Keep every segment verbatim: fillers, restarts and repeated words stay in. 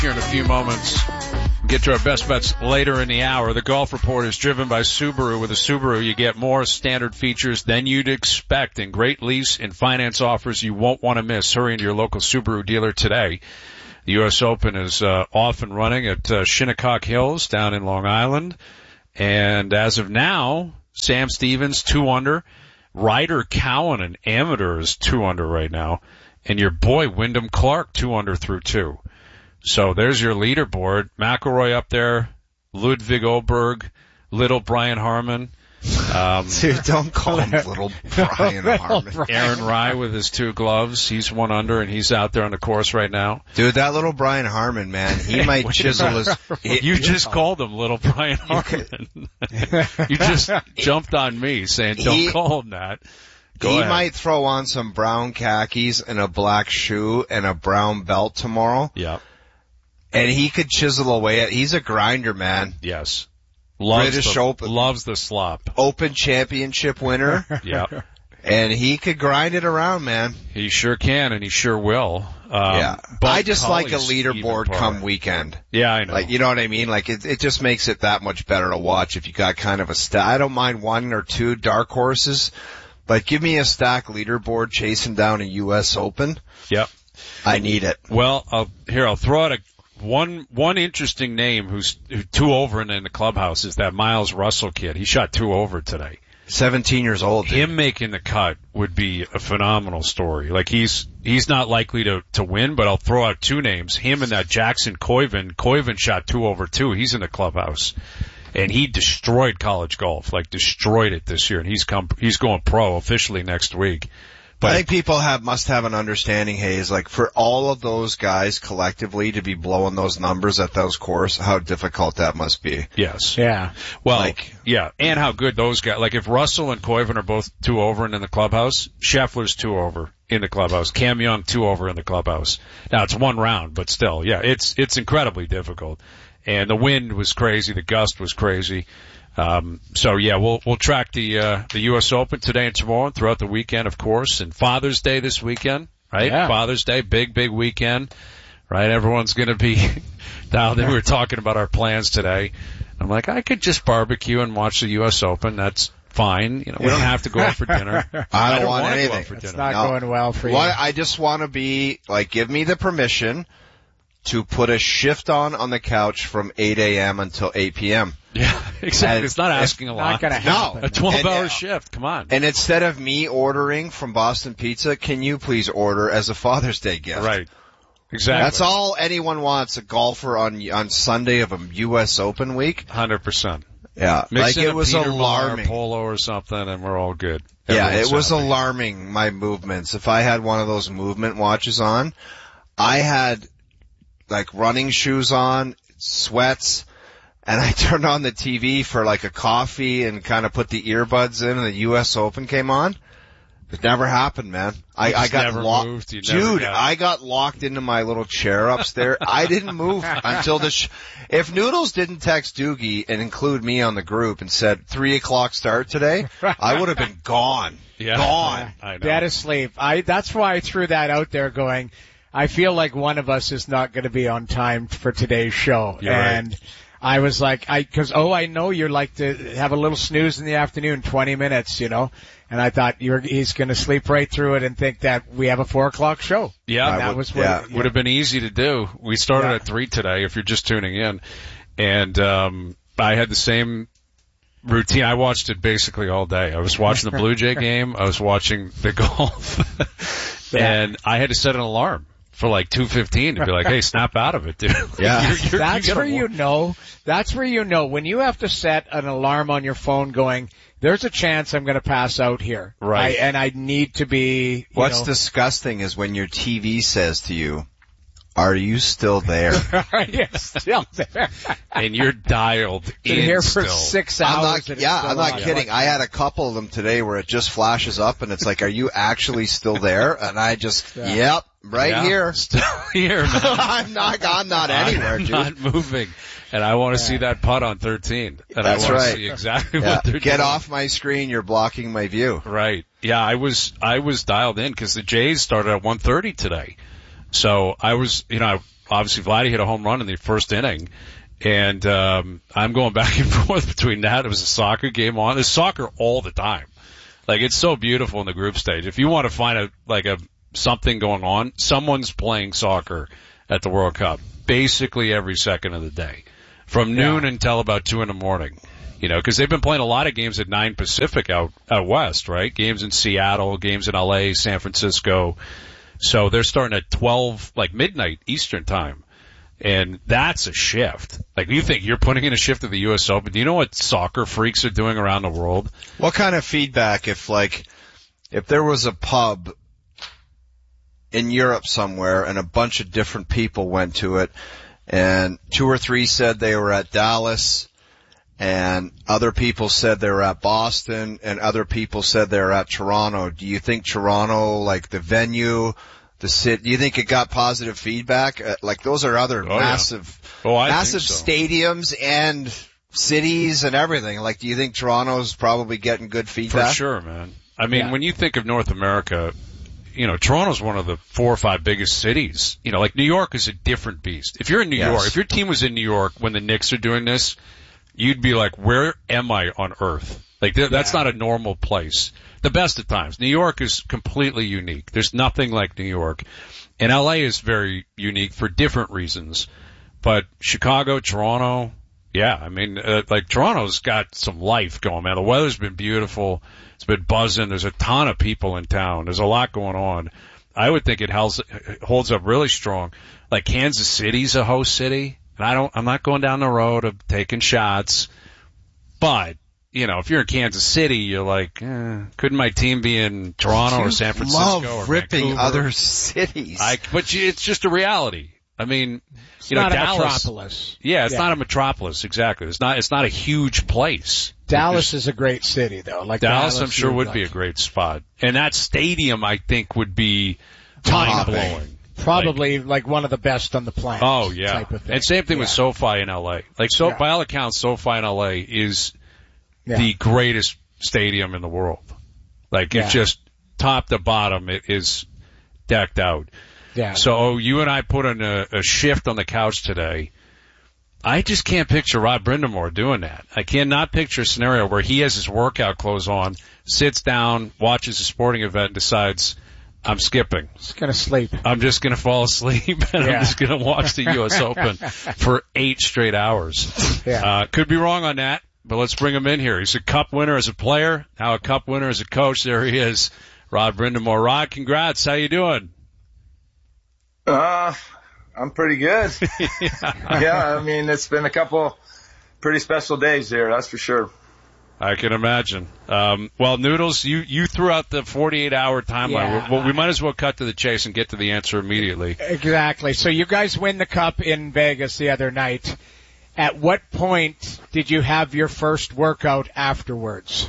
Here in a few moments, get to our best bets later in the hour. The Golf Report is driven by Subaru. With a Subaru, you get more standard features than you'd expect and great lease and finance offers you won't want to miss. Hurry into your local Subaru dealer today. The U S Open is uh, off and running at uh, Shinnecock Hills down in Long Island. And as of now, Sam Stevens, two under. Ryder Cowan, an amateur, is two under right now. And your boy, Wyndham Clark, two under through two. So there's your leaderboard. McIlroy up there, Ludwig Oberg, little Brian Harmon. Um, Dude, don't call him little Brian Harmon. Aaron Rai with his two gloves. He's one under, and he's out there on the course right now. Dude, that little Brian Harmon, man, he might chisel his... It, you just yeah. called him little Brian Harmon. You just jumped on me saying don't he, call him that. Go he ahead. might throw on some brown khakis and a black shoe and a brown belt tomorrow. Yeah. And he could chisel away at, he's a grinder, man. Yes. Loves British the, Open. Loves the slop. Open championship winner. Yeah. And he could grind it around, man. He sure can, and he sure will. Um, yeah. I just like a leaderboard come weekend. Yeah, I know. Like, you know what I mean? Like, it, it just makes it that much better to watch if you got kind of a stack. I don't mind one or two dark horses, but give me a stack leaderboard chasing down a U S Open. Yep. I need it. Well, I'll, here, I'll throw out a One one interesting name who's who, two over and in the clubhouse is that Miles Russell kid. He shot two over today. Seventeen years old. Dude. Him making the cut would be a phenomenal story. Like he's he's not likely to to win, but I'll throw out two names. Him and that Jackson Koiven. Koiven shot two over two. He's in the clubhouse, and he destroyed college golf. Like destroyed it this year, and he's come he's going pro officially next week. But I think people have must have an understanding, Hayes, like for all of those guys collectively to be blowing those numbers at those courses, how difficult that must be. Yes. Yeah. Well, like, yeah, and how good those guys, like if Russell and Koiven are both two over and in the clubhouse, Scheffler's two over in the clubhouse, Cam Young two over in the clubhouse. Now it's one round, but still, yeah, it's, it's incredibly difficult. And the wind was crazy, the gust was crazy. Um, so yeah, we'll, we'll track the, uh, the U S Open today and tomorrow and throughout the weekend, of course, and Father's Day this weekend, right? Yeah. Father's Day, big, big weekend, right? Everyone's gonna be down there. We were talking about our plans today. I'm like, I could just barbecue and watch the U S Open. That's fine. You know, we don't have to go out for dinner. I don't, I don't want want anything. To go out for it's dinner. not no. going well for you. What, I just want to be, like, give me the permission to put a shift on on the couch from eight a.m. until eight p.m. Yeah, exactly. And it's not asking a lot. Not gonna happen. A twelve hour And, uh, shift. Come on. And instead of me ordering from Boston Pizza, can you please order as a Father's Day gift? Right. Exactly. That's all anyone wants, a golfer on on Sunday of a U S Open week. one hundred percent. Yeah. Mix like in it a was Peter alarming. Millar polo or something and we're all good. Yeah, Everyone's it was happy. alarming, my movements. If I had one of those movement watches on, I had like running shoes on, sweats, and I turned on the T V for like a coffee and kind of put the earbuds in and the U S Open came on. It never happened, man. I, I got locked. Dude, got... I got locked into my little chair upstairs. I didn't move until the sh- if Noodles didn't text Doogie and include me on the group and said three o'clock start today, I would have been gone. Yeah. Gone. I know. Dead asleep. I, that's why I threw that out there going, I feel like one of us is not going to be on time for today's show. You're and right. I was like, I, cause, oh, I know you're like to have a little snooze in the afternoon, twenty minutes, you know, and I thought you're, he's going to sleep right through it and think that we have a four o'clock show. Yeah. And that would, was what, yeah. yeah. Would have been easy to do. We started Yeah. at three today if you're just tuning in. And, um, I had the same routine. I watched it basically all day. I was watching the Blue Jay game. I was watching the golf and I had to set an alarm for like two fifteen to be like, hey, snap out of it, dude. Yeah. You're, you're, That's you where gotta you know, that's where you know when you have to set an alarm on your phone going, there's a chance I'm going to pass out here. Right. I, and I need to be, you What's know, disgusting is when your T V says to you, are you still there? You're still there. and you're dialed Been in here for still. six I'm hours. not, and it's yeah, still I'm not on. kidding. I had a couple of them today where it just flashes up and it's like, are you actually still there? And I just, Yeah. yep, right Yeah. here. Still here, man. I'm not, I'm not anywhere, I'm dude. not moving. And I want to Yeah. see that putt on thirteen. And That's I want right. to see exactly Yeah. what they're Get doing. off my screen. You're blocking my view. Right. Yeah, I was, I was dialed in because the Jays started at one thirty today. So I was, you know, obviously Vladdy hit a home run in the first inning. And, um, I'm going back and forth between that. It was a soccer game on. There's soccer all the time. Like, it's so beautiful in the group stage. If you want to find a, like a, something going on, someone's playing soccer at the World Cup basically every second of the day. From noon yeah. until about two in the morning. You know, because they've been playing a lot of games at nine Pacific out, out west, right? Games in Seattle, games in L A, San Francisco. So they're starting at twelve, like midnight Eastern time. And that's a shift. Like, you think you're putting in a shift at the U S Open. Do you know what soccer freaks are doing around the world? What kind of feedback if, like, if there was a pub in Europe somewhere and a bunch of different people went to it and two or three said they were at Dallas and other people said they were at Boston and other people said they were at Toronto. Do you think Toronto, like the venue, the city, do you think it got positive feedback? Uh, like those are other oh, massive, yeah. oh, I massive think so. stadiums and cities and everything. Like, do you think Toronto's probably getting good feedback? For sure, man. I mean, yeah. when you think of North America, you know, Toronto's one of the four or five biggest cities. You know, like New York is a different beast. If you're in New yes. York, if your team was in New York when the Knicks are doing this, you'd be like, where am I on earth? Like, th- that's yeah. not a normal place. The best of times. New York is completely unique. There's nothing like New York. And L A is very unique for different reasons. But Chicago, Toronto, yeah, I mean, uh, like Toronto's got some life going, man. The weather's been beautiful. It's been buzzing. There's a ton of people in town. There's a lot going on. I would think it holds, holds up really strong. Like Kansas City's a host city. And I don't, I'm not going down the road of taking shots. But, you know, if you're in Kansas City, you're like, eh, couldn't my team be in Toronto you or San Francisco love or ripping Vancouver? other cities. I, but you, it's just a reality. I mean, it's you know, not Dallas, a metropolis. Yeah, it's yeah. not a metropolis, exactly. It's not, it's not a huge place. Dallas is a great city, though. Like Dallas, Dallas I'm sure would like. be a great spot. And that stadium, I think, would be mind-blowing. Probably like, like one of the best on the planet. Oh, yeah. Type of thing. And same thing yeah. with SoFi in L A. Like, so, yeah. by all accounts, SoFi in L A is yeah. the greatest stadium in the world. Like, yeah. it's just top to bottom, it is decked out. Yeah. So, oh, you and I put in a, a shift on the couch today. I just can't picture Rod Brindamore doing that. I cannot picture a scenario where he has his workout clothes on, sits down, watches a sporting event, and decides, I'm skipping. Just gonna sleep. I'm just gonna fall asleep, and yeah. I'm just gonna watch the U S Open for eight straight hours. Yeah. Uh, could be wrong on that, but let's bring him in here. He's a Cup winner as a player, now a Cup winner as a coach. There he is, Rod Brindamore. Rod, congrats. How you doing? Uh, I'm pretty good. yeah. yeah, I mean, it's been a couple pretty special days here, that's for sure. I can imagine. Um, well, Noodles, you, you threw out the forty-eight hour timeline. Yeah. Well, we might as well cut to the chase and get to the answer immediately. Exactly. So you guys win the Cup in Vegas the other night. At what point did you have your first workout afterwards?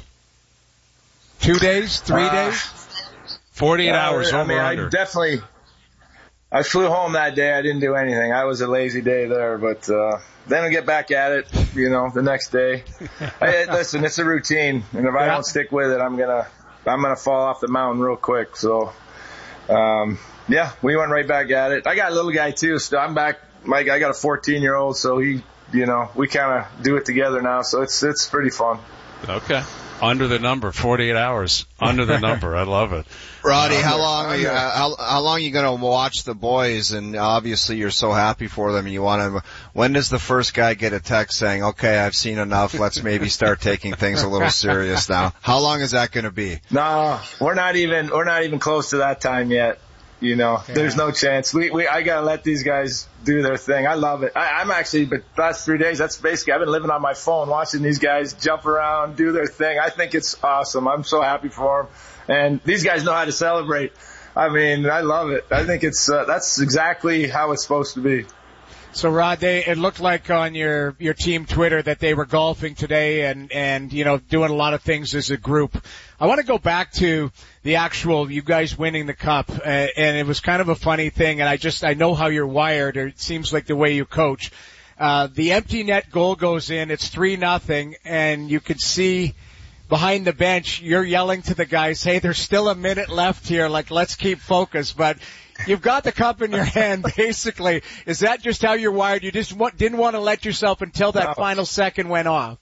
Two days? Three uh, days? forty-eight yeah, hours I over mean, under. I definitely, I flew home that day. I didn't do anything. I was a lazy day there, but, uh, then I get back at it, you know, the next day. I, listen, it's a routine, and if I don't stick with it, I'm gonna, I'm gonna fall off the mountain real quick. So, um, yeah, we went right back at it. I got a little guy too, so I'm back. Mike, I got a fourteen year old, so he, you know, we kind of do it together now, so it's it's pretty fun. Okay. Under the number, forty-eight hours. Under the number. I love it. Roddy, how long are you, how, how long are you going to watch the boys? And obviously you're so happy for them and you want to, when does the first guy get a text saying, okay, I've seen enough, let's maybe start taking things a little serious now? How long is that going to be? No, we're not even, we're not even close to that time yet. You know, yeah. There's no chance. We, we, I gotta let these guys do their thing. I love it. I, I'm actually, but last three days, that's basically, I've been living on my phone, watching these guys jump around, do their thing. I think it's awesome. I'm so happy for them. And these guys know how to celebrate. I mean, I love it. I think it's, uh, that's exactly how it's supposed to be. So Rod, they, it looked like on your, your team Twitter that they were golfing today and, and, you know, doing a lot of things as a group. I want to go back to the actual, you guys winning the Cup, uh, and it was kind of a funny thing, and I just, I know how you're wired, or it seems like the way you coach. Uh, the empty net goal goes in, it's three nothing, and you could see behind the bench, you're yelling to the guys, hey, there's still a minute left here, like, let's keep focused, but you've got the cup in your hand, basically. Is that just how you're wired? You just want, didn't want to let yourself until that no. final second went off.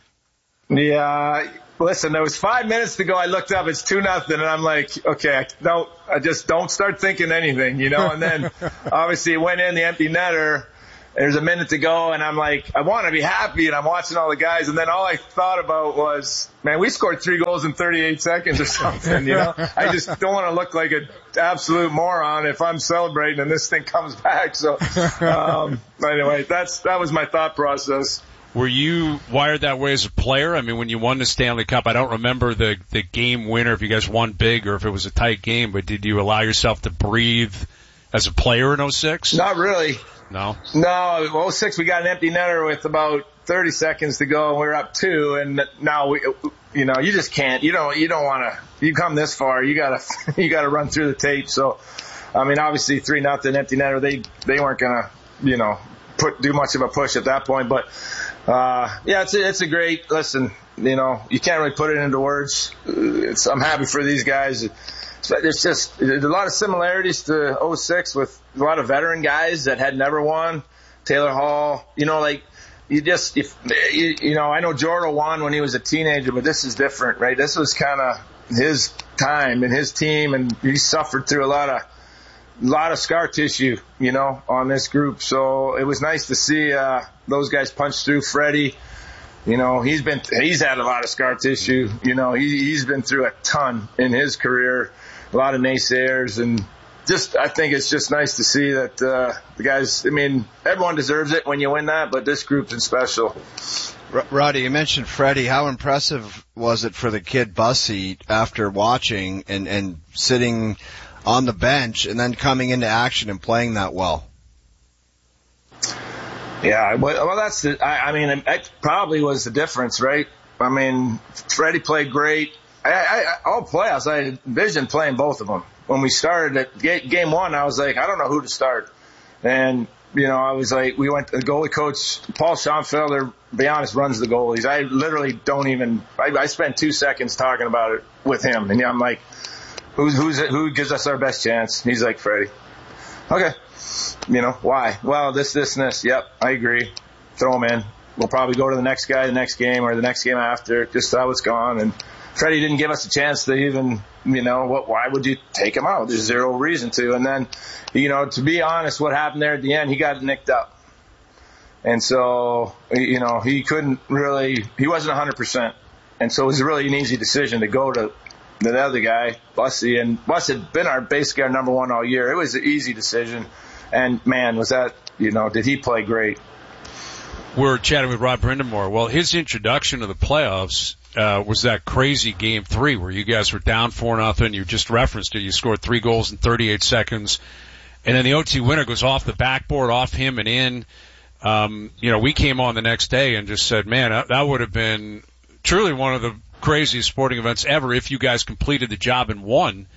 Yeah. Listen, there was five minutes to go. I looked up. It's two nothing, and I'm like, okay, no, I just don't start thinking anything, you know. And then obviously it went in the empty netter. There's a minute to go, and I'm like, I want to be happy, and I'm watching all the guys, and then all I thought about was, man, we scored three goals in thirty-eight seconds or something, you know. I just don't want to look like an absolute moron if I'm celebrating and this thing comes back. So, um, anyway, that's that was my thought process. Were you wired that way as a player? I mean, when you won the Stanley Cup, I don't remember the, the game winner, if you guys won big or if it was a tight game, but did you allow yourself to breathe as a player in oh six? Not really. No? No, oh six we got an empty netter with about thirty seconds to go and we were up two, and now we, you know, you just can't, you don't, you don't want to, you come this far, you gotta, you gotta run through the tape. So, I mean, obviously three nothing empty netter, they, they weren't gonna, you know, put, do much of a push at that point, but, Uh, yeah, it's a, it's a great, listen, you know, you can't really put it into words. It's, I'm happy for these guys. It's, it's just, there's a lot of similarities to oh six with a lot of veteran guys that had never won. Taylor Hall, you know, like, you just, if, you, you know, I know Jordan won when he was a teenager, but this is different, right? This was kind of his time and his team, and he suffered through a lot of, a lot of scar tissue, you know, on this group. So it was nice to see, uh, those guys punch through. Freddie, you know, he's been, he's had a lot of scar tissue, you know, he, he's been through a ton in his career, a lot of naysayers, and just, I think it's just nice to see that, uh, the guys, I mean, everyone deserves it when you win that, but this group's been special. Roddy, you mentioned Freddie. How impressive was it for the kid bus seat after watching and, and sitting on the bench and then coming into action and playing that well? Yeah, well, that's the, I, I mean, that probably was the difference, right? I mean, Freddie played great. I, I, all playoffs, I envisioned playing both of them. When we started at game one, I was like, I don't know who to start. And, you know, I was like, we went to the goalie coach, Paul Schonfelder, to be honest, runs the goalies. I literally don't even, I, I spent two seconds talking about it with him. And I'm like, who's, who's, who gives us our best chance? He's like, Freddie. Okay. You know, why? Well, this, this, and this. Yep, I agree. Throw him in. We'll probably go to the next guy the next game or the next game after, just how it's gone. And Freddie didn't give us a chance to even, you know, what, why would you take him out? There's zero reason to. And then, you know, to be honest, what happened there at the end, he got nicked up. And so, you know, he couldn't really, he wasn't one hundred percent. And so it was really an easy decision to go to the other guy, Bussy. And Buss had been our basically our number one all year. It was an easy decision. And, man, was that, you know, did he play great. We're chatting with Rod Brindamore. Well, his introduction to the playoffs uh, was that crazy game three where you guys were down four nothing. You just referenced it. You scored three goals in thirty-eight seconds. And then the O T winner goes off the backboard, off him and in. Um, you know, we came on the next day and just said, man, that, that would have been truly one of the craziest sporting events ever if you guys completed the job and won.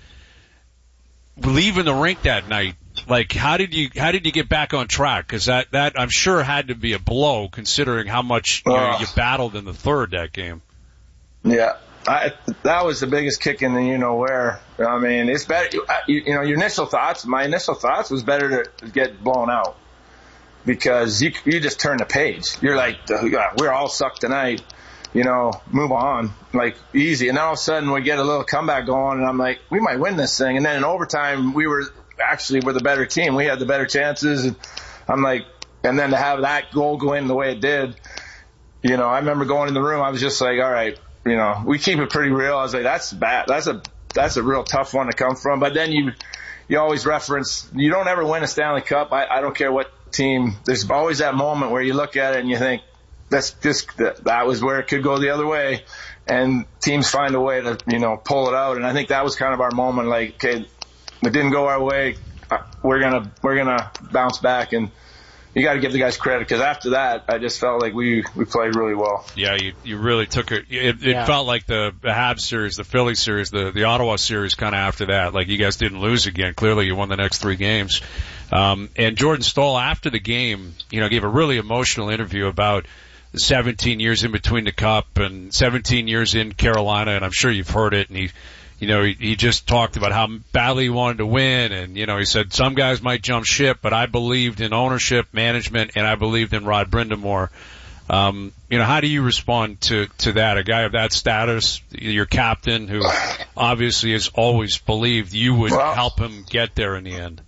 Leaving the rink that night, like, how did you, how did you get back on track? Cause that, that I'm sure had to be a blow considering how much you, know, you battled in the third that game. Yeah. I, that was the biggest kick in the you know where. I mean, it's better, you, you know, your initial thoughts, my initial thoughts was better to get blown out because you, you just turn the page. You're like, we're all sucked tonight. You know, move on, like, easy. And then all of a sudden we get a little comeback going, and I'm like, we might win this thing. And then in overtime, we were actually were the better team. We had the better chances. And I'm like, and then to have that goal go in the way it did, you know, I remember going in the room, I was just like, all right, you know, we keep it pretty real. I was like, that's bad. That's a, that's a real tough one to come from. But then you, you always reference, you don't ever win a Stanley Cup. I, I don't care what team. There's always that moment where you look at it and you think, that's just, that was where it could go the other way, and teams find a way to, you know, pull it out. And I think that was kind of our moment, like, okay, it didn't go our way. We're gonna, we're gonna bounce back, and you got to give the guys credit because after that, I just felt like we, we played really well. Yeah, you, you really took it. It, it yeah. felt like the, the Habs series, the Philly series, the, the Ottawa series kind of after that. Like you guys didn't lose again. Clearly you won the next three games. Um, and Jordan Staal after the game, you know, gave a really emotional interview about seventeen years in between the cup and seventeen years in Carolina, and I'm sure you've heard it. And he, you know, he, he just talked about how badly he wanted to win, and, you know, he said some guys might jump ship, but I believed in ownership, management, and I believed in Rod Brind'Amour. Um, you know, how do you respond to, to that? A guy of that status, your captain, who obviously has always believed you would well, help him get there in the end.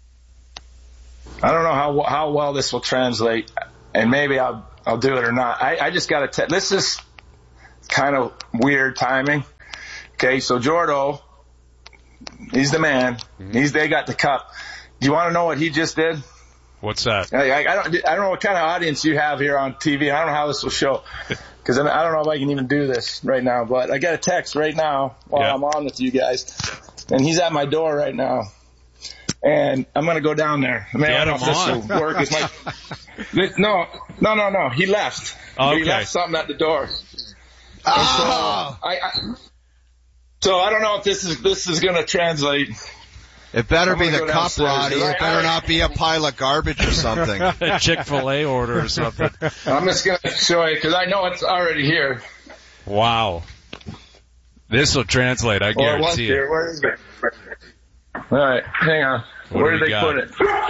I don't know how how well this will translate, and maybe I'll I'll do it or not. I, I just got to tell. This is kind of weird timing. Okay, so Jordo, he's the man. Mm-hmm. He's they got the cup. Do you want to know what he just did? What's that? I, I, I don't I don't know what kind of audience you have here on T V. I don't know how this will show, because I, I don't know if I can even do this right now. But I got a text right now while yeah. I'm on with you guys, and he's at my door right now. And I'm gonna go down there. I mean, I don't know if this will work. It's like, this, no, no, no, no. He left. Okay. He left something at the door. Oh. So I, I, so I don't know if this is this is gonna translate. It better be the cup, Roddy. It better not be a pile of garbage or something. A Chick-fil-A order or something. I'm just gonna show you because I know it's already here. Wow. This will translate. I guarantee it. Here. Where is it? All right, hang on. What Where do did they got? put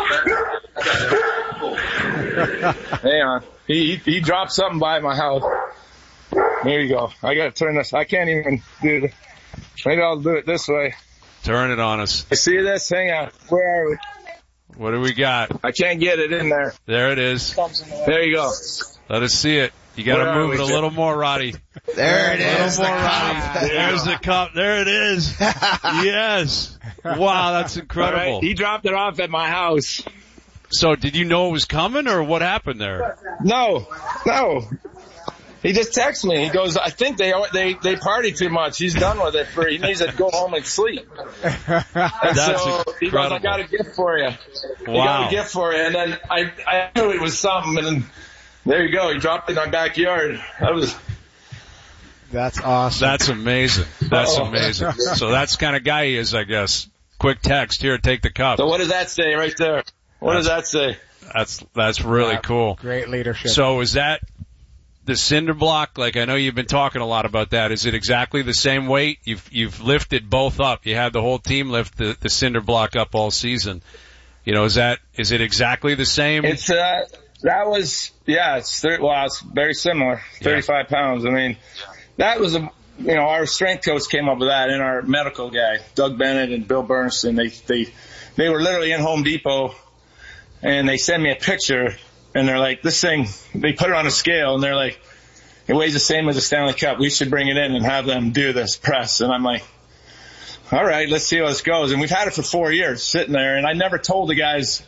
it? Hang on. He, he he dropped something by my house. There you go. I got to turn this. I can't even do it. Maybe I'll do it this way. Turn it on us. You see this? Hang on. Where are we? What do we got? I can't get it in there. There it is. There you go. Let us see it. You got to move it a little more, Roddy. There it is. A little more, Roddy. There's the cup. There it is. Yes. Wow, that's incredible. Right. He dropped it off at my house. So, did you know it was coming, or what happened there? No, no. He just texted me. He goes, I think they they they party too much. He's done with it. For he needs to go home and sleep. And That's so incredible. he goes, I got a gift for you. He Wow. got a gift for you. And then I I knew it was something. And then there you go. He dropped it in my backyard. That was. That's awesome. That's amazing. That's Uh-oh. amazing. So that's the kind of guy he is, I guess. Quick text here. Take the cup. So what does that say right there? What That's, does that say? That's that's really Wow. cool. Great leadership. So is that the cinder block? Like, I know you've been talking a lot about that. Is it exactly the same weight? You've you've lifted both up. You had the whole team lift the, the cinder block up all season. You know, is that is it exactly the same? It's uh that was yeah. It's thirty, well, it's very similar. Thirty-five yeah. pounds. I mean, that was a. You know, our strength coach came up with that, and our medical guy, Doug Bennett and Bill Bernstein, they, they, they were literally in Home Depot, and they sent me a picture, and they're like, this thing, they put it on a scale, and they're like, it weighs the same as a Stanley Cup. We should bring it in and have them do this press. And I'm like, all right, let's see how this goes. And we've had it for four years sitting there, and I never told the guys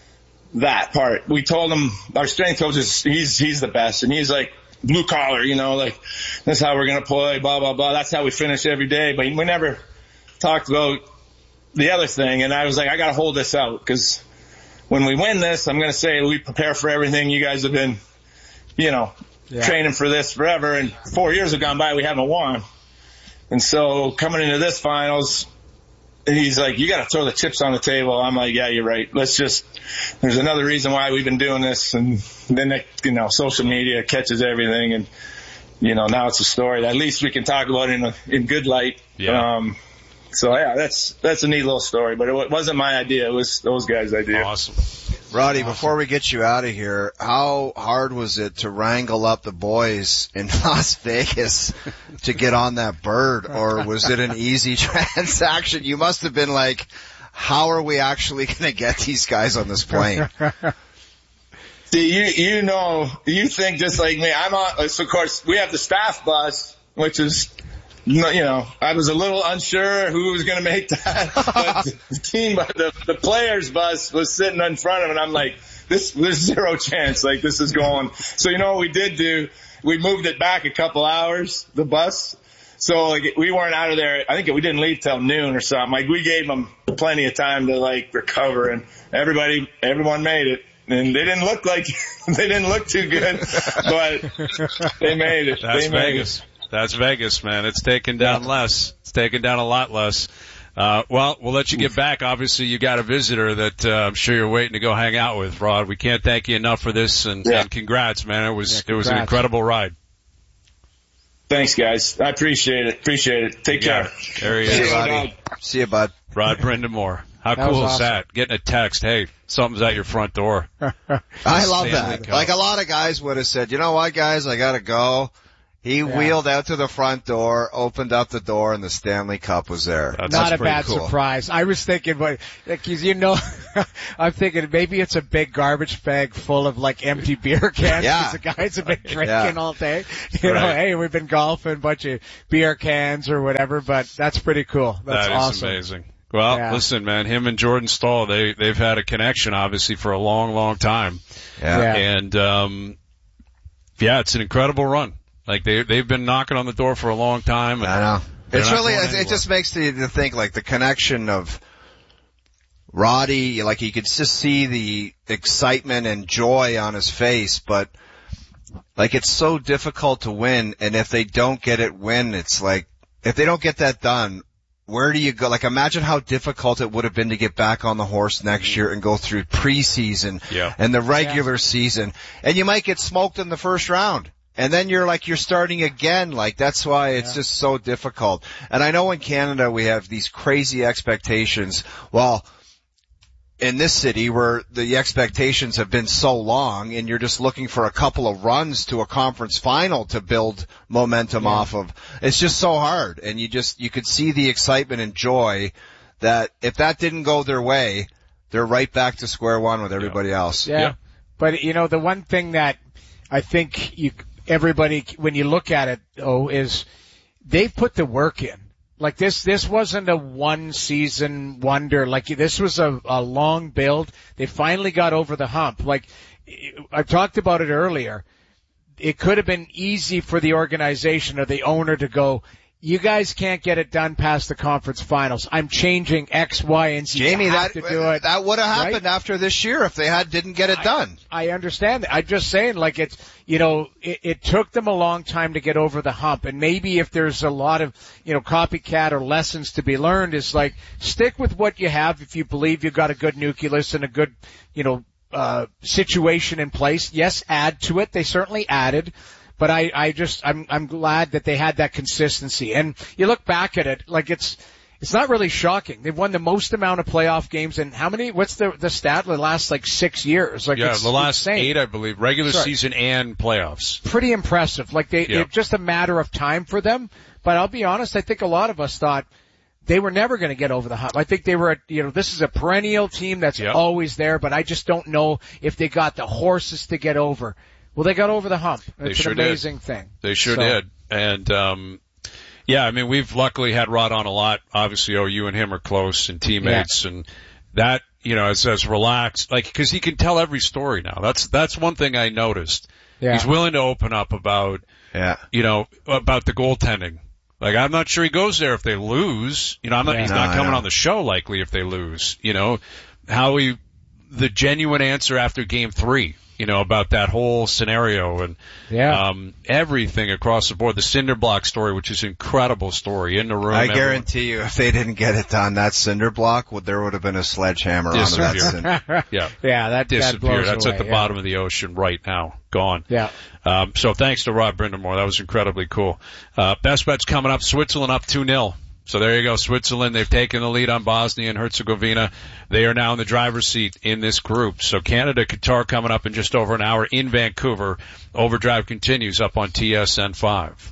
that part. We told them, our strength coach is, he's, he's the best, and he's like, blue collar, you know, like, that's how we're going to play, blah, blah, blah. That's how we finish every day. But we never talked about the other thing. And I was like, I got to hold this out, because when we win this, I'm going to say we prepare for everything. You guys have been, you know, yeah. training for this forever. And four years have gone by, we haven't won. And so coming into this finals, he's like, you got to throw the chips on the table. I'm like, yeah, you're right. Let's just, there's another reason why we've been doing this. And then, they, you know, social media catches everything. And, you know, now it's a story that at least we can talk about in a, in good light. Yeah. Um, so yeah, that's, that's a neat little story, but it wasn't my idea. It was those guys' idea. Awesome. Roddy, before we get you out of here, how hard was it to wrangle up the boys in Las Vegas to get on that bird, or was it an easy transaction? You must have been like, how are we actually going to get these guys on this plane? See, you, you know, you think just like me. I'm on, so of course, we have the staff bus, which is, you know, I was a little unsure who was going to make that. But the team, the, the players bus was sitting in front of it. And I'm like, this, there's zero chance. Like, this is going. So, you know what we did do? We moved it back a couple hours, the bus. So, like, we weren't out of there. I think we didn't leave till noon or something. Like, we gave them plenty of time to, like, recover. And everybody, everyone made it. And they didn't look like, they didn't look too good, but they made it. That's they made Vegas. It. That's Vegas, man. It's taken down yeah. less. It's taken down a lot less. Uh, well, we'll let you get back. Obviously, you got a visitor that uh, I'm sure you're waiting to go hang out with, Rod. We can't thank you enough for this, and, yeah. and congrats, man. It was yeah, it was an incredible ride. Thanks, guys. I appreciate it. Appreciate it. Take Yeah. care. There he See is. you, buddy. See you, bud. Rod Brindamore. How That cool was is awesome. that? Getting a text, hey, something's at your front door. I love Stanley that. Cup. Like a lot of guys would have said, you know what, guys, I gotta go. He Yeah. wheeled out to the front door, opened up the door, and the Stanley Cup was there. That's, Not that's a pretty bad cool. surprise. I was thinking, but like, 'cause you know, I'm thinking maybe it's a big garbage bag full of like empty beer cans. Yeah. 'Cause the guys have been drinking Yeah. all day. You know, Right. hey, we've been golfing, bunch of beer cans or whatever. But that's pretty cool. That's That is awesome. amazing. Well, Yeah. listen, man, him and Jordan Stahl, they, they've had a connection obviously for a long, long time. Yeah. Yeah. And, um, yeah, it's an incredible run. Like they, they've been knocking on the door for a long time. And I know. they're It's not really, going it, it anywhere. just makes you to think like the connection of Roddy, like you could just see the excitement and joy on his face, but like it's so difficult to win, and if they don't get it win, it's like, if they don't get that done, where do you go? Like imagine how difficult it would have been to get back on the horse next year and go through preseason Yeah. and the regular season, and you might get smoked in the first round. And then you're like, you're starting again. Like, that's why it's just so difficult. And I know in Canada we have these crazy expectations. Well, in this city where the expectations have been so long and you're just looking for a couple of runs to a conference final to build momentum Yeah. off of, it's just so hard. And you just, you could see the excitement and joy that if that didn't go their way, they're right back to square one with everybody else. Yeah. Yeah. But you know, the one thing that I think you, everybody, when you look at it, oh, is they put the work in. Like this, this wasn't a one season wonder. Like this was a, a long build. They finally got over the hump. Like I talked about it earlier. It could have been easy for the organization or the owner to go, you guys can't get it done past the conference finals. I'm changing X, Y, and Z. Jamie, You have that, to do it. that would have right? happened after this year if they had, didn't get it done. I understand that. I'm just saying, like, it's, you know, it, it took them a long time to get over the hump. And maybe if there's a lot of, you know, copycat or lessons to be learned, is like, stick with what you have if you believe you've got a good nucleus and a good, you know, uh, situation in place. Yes, add to it. They certainly added. But I, I just, I'm, I'm glad that they had that consistency. And you look back at it, like it's, it's not really shocking. They've won the most amount of playoff games in how many, what's the, the stat? The last like six years. Like Yeah, it's the last insane. eight, I believe, regular Sorry. season and playoffs. Pretty impressive. Like they, Yeah. it's just a matter of time for them. But I'll be honest, I think a lot of us thought they were never going to get over the hump. I think they were, you know, this is a perennial team that's Yeah. always there, but I just don't know if they got the horses to get over. Well, they got over the hump. They It's sure an did. amazing thing. They sure So- did. And, um, yeah, I mean, we've luckily had Rod on a lot. Obviously, oh, you and him are close and teammates, and that, you know, as, as relaxed, like, cause he can tell every story now. That's, that's one thing I noticed. Yeah. He's willing to open up about, Yeah. you know, about the goaltending. Like, I'm not sure he goes there if they lose. You know, I'm not, Yeah. he's No, not I coming know. on the show likely if they lose. You know, how he, the genuine answer after game three, you know, about that whole scenario and, Yeah. um, everything across the board. The cinder block story, which is an incredible story in the room. I everyone- guarantee you, if they didn't get it done, that cinder block, would there would have been a sledgehammer onto that Disappear. cinder. Yeah. yeah, that, that Disappeared. blows That's away, at the yeah. bottom of the ocean right now. Gone. Yeah. Um, so thanks to Rod Brindamore. That was incredibly cool. Uh, best bets coming up. Switzerland up two nil. So there you go. Switzerland, they've taken the lead on Bosnia and Herzegovina. They are now in the driver's seat in this group. So Canada, Qatar coming up in just over an hour in Vancouver. Overdrive continues up on T S N five.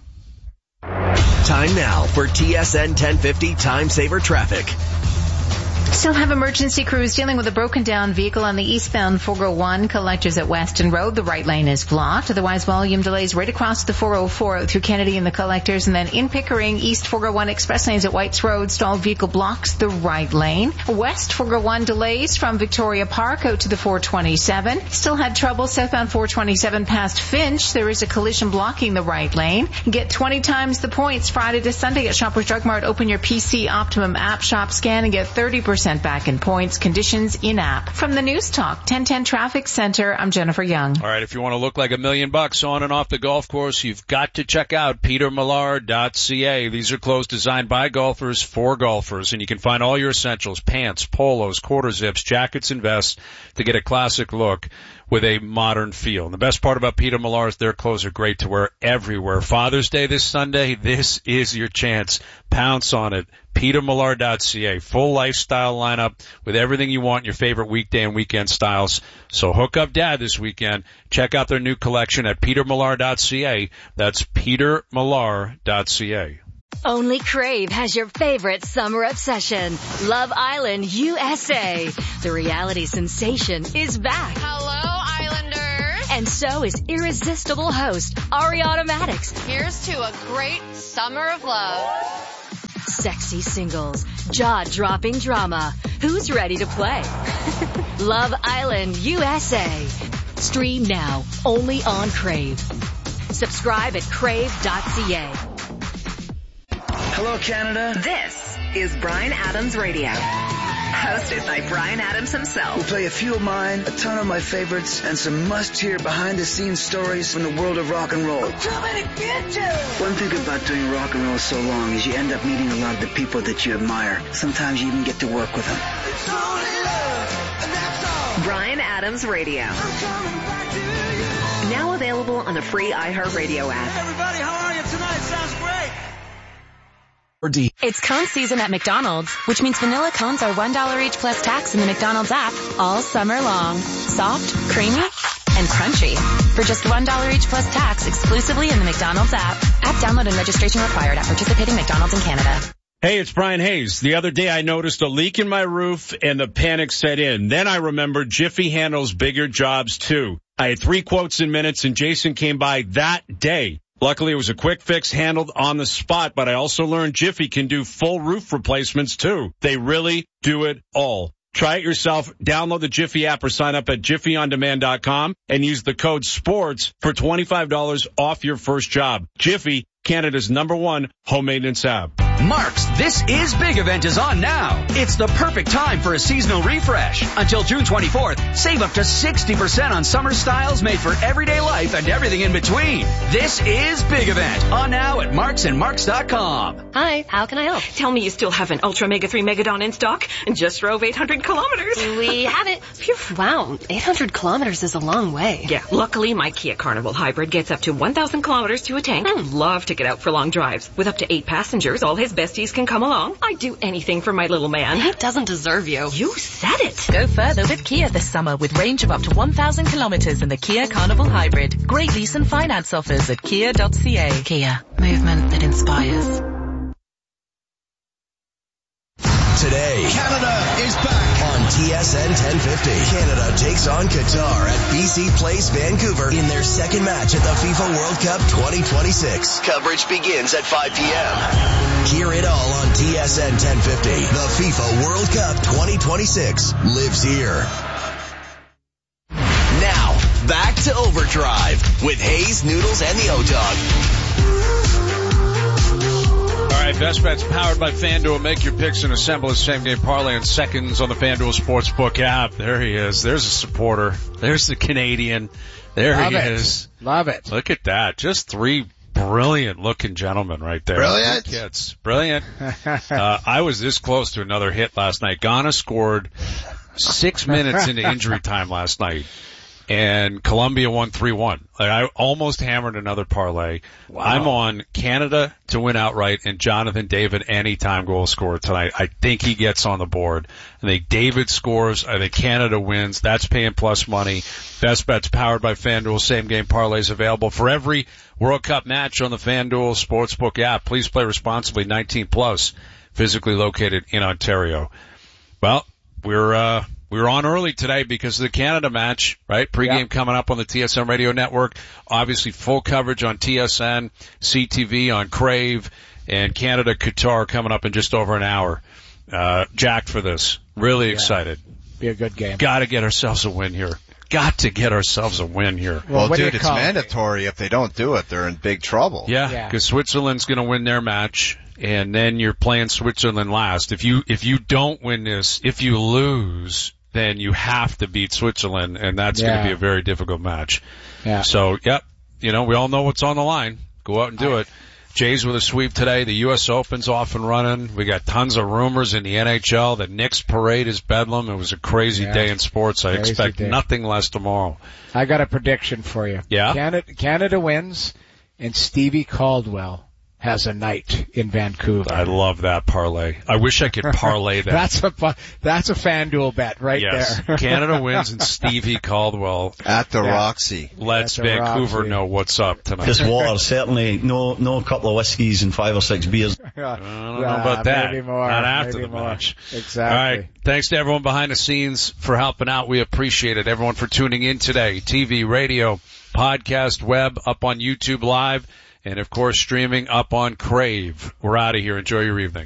Time now for T S N ten fifty Time Saver Traffic. Still have emergency crews dealing with a broken down vehicle on the eastbound four oh one collectors at Weston Road. The right lane is blocked. Otherwise, volume delays right across the four oh four through Kennedy and the collectors. And then in Pickering, east four oh one express lanes at Whites Road. Stalled vehicle blocks the right lane. West four oh one delays from Victoria Park out to the four twenty-seven. Still had trouble southbound four twenty-seven past Finch. There is a collision blocking the right lane. Get twenty times the points Friday to Sunday at Shoppers Drug Mart. Open your P C Optimum app shop scan and get thirty percent back in points. Conditions in app. From the News Talk ten ten Traffic Center, I'm Jennifer Young. All right, if you want to look like a million bucks on and off the golf course, you've got to check out peter millar dot c a. These are clothes designed by golfers for golfers, and you can find all your essentials, pants, polos, quarter zips, jackets, and vests to get a classic look with a modern feel. And the best part about Peter Millar is their clothes are great to wear everywhere. Father's Day this Sunday, this is your chance. Pounce on it. Peter Millar dot C A. Full lifestyle lineup with everything you want in your favorite weekday and weekend styles. So hook up Dad this weekend. Check out their new collection at Peter Millar dot C A. That's Peter Millar dot C A. Only Crave has your favorite summer obsession, Love Island U S A. The reality sensation is back. Hello, Islanders. And so is irresistible host Ariana Maddox. Here's to a great summer of love. Sexy singles, jaw-dropping drama. Who's ready to play? Love Island U S A. Stream now, only on Crave. Subscribe at crave dot C A. Hello, Canada. This is Bryan Adams Radio, hosted by Bryan Adams himself. We'll play a few of mine, a ton of my favorites, and some must-hear behind-the-scenes stories from the world of rock and roll. I'm coming to get you. One thing about doing rock and roll so long is you end up meeting a lot of the people that you admire. Sometimes you even get to work with them. It's only love, and that's all. Bryan Adams Radio. I'm coming back to you. Now available on the free iHeartRadio app. Hey everybody, how are you tonight? Sounds great. It's cone season at McDonald's, which means vanilla cones are one dollar each plus tax in the McDonald's app all summer long. Soft, creamy, and crunchy. For just one dollar each plus tax exclusively in the McDonald's app. App download and registration required at participating McDonald's in Canada. Hey, it's Brian Hayes. The other day I noticed a leak in my roof and the panic set in. Then I remembered Jiffy handles bigger jobs too. I had three quotes in minutes and Jason came by that day. Luckily, it was a quick fix handled on the spot, but I also learned Jiffy can do full roof replacements too. They really do it all. Try it yourself. Download the Jiffy app or sign up at jiffy on demand dot com and use the code SPORTS for twenty-five dollars off your first job. Jiffy, Canada's number one home maintenance app. Mark's This Is Big event is on now. It's the perfect time for a seasonal refresh. Until June twenty-fourth, save up to sixty percent on summer styles made for everyday life and everything in between. This Is Big event on now at marks and marks dot com. Hi, how can I help? Tell me you still have an Ultra Mega three Megadon in stock and just drove eight hundred kilometers. We have it. Phew, wow, eight hundred kilometers is a long way. Yeah, luckily my Kia Carnival Hybrid gets up to one thousand kilometers to a tank. Hmm. Love to get out for long drives. With up to eight passengers, all his besties can come along. I'd do anything for my little man. He doesn't deserve you. You said it. Go further with Kia this summer with range of up to one thousand kilometers in the Kia Carnival Hybrid. Great lease and finance offers at kia dot c a. Kia, movement that inspires. Today, Canada is back on T S N ten fifty. Canada takes on Qatar at B C Place, Vancouver in their second match at the FIFA World Cup twenty twenty-six. Coverage begins at five p.m. Hear it all on T S N ten fifty. The FIFA World Cup twenty twenty-six lives here. Now, back to Overdrive with Hayes, Noodles, and the O-Dog. All right, Best Bets powered by FanDuel. Make your picks and assemble a same-game parlay in seconds on the FanDuel Sportsbook app. There he is. There's a supporter. There's the Canadian. There Love he it. is. Love it. Look at that. Just three brilliant-looking gentlemen right there. Brilliant. Good kids. Brilliant. uh, I was this close to another hit last night. Ghana scored six minutes into injury time last night. And Colombia won three one. Like, I almost hammered another parlay. Wow. I'm on Canada to win outright and Jonathan David anytime goal scorer tonight. I think he gets on the board. I think David scores. I think Canada wins. That's paying plus money. Best Bets powered by FanDuel. Same game parlays available for every World Cup match on the FanDuel Sportsbook app. Please play responsibly. nineteen plus. Physically located in Ontario. Well, we're, uh, We were on early today because of the Canada match, right? Pre-game yep. coming up on the T S N Radio Network. Obviously full coverage on T S N, C T V, on Crave, and Canada, Qatar coming up in just over an hour. Uh, jacked for this. Really yeah. excited. Be a good game. Got to get ourselves a win here. Got to get ourselves a win here. Well, well dude, it's mandatory. If they don't do it, they're in big trouble. Yeah, because yeah. Switzerland's going to win their match, and then you're playing Switzerland last. If you if you don't win this, if you lose, then you have to beat Switzerland, and that's yeah. going to be a very difficult match. Yeah. So, yep, you know, we all know what's on the line. Go out and do I, it. Jays with a sweep today. The U S Open's off and running. We got tons of rumors in the N H L. The Knicks parade is bedlam. It was a crazy Yeah. day in sports. I Crazy expect day. nothing less tomorrow. I got a prediction for you. Yeah? Canada, Canada wins, and Stevie Caldwell has a night in Vancouver. I love that parlay. I wish I could parlay that. that's a pu- that's a FanDuel bet right yes. there. Canada wins and Stevie Caldwell At the Yeah. Roxy. lets At the Vancouver Roxy. know what's up tonight. Just water, certainly. No, no couple of whiskeys and five or six beers. I don't know about that. Maybe more. Not after maybe the more. match. Exactly. All right. Thanks to everyone behind the scenes for helping out. We appreciate it. Everyone for tuning in today. T V, radio, podcast, web, up on YouTube Live, and of course streaming up on Crave. We're out of here. Enjoy your evening.